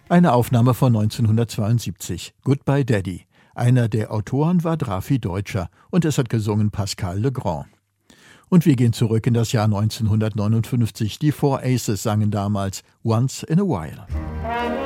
Eine Aufnahme von 1972, Goodbye Daddy. Einer der Autoren war Drafi Deutscher und es hat gesungen Pascal Legrand. Und wir gehen zurück in das Jahr 1959. Die Four Aces sangen damals Once in a While.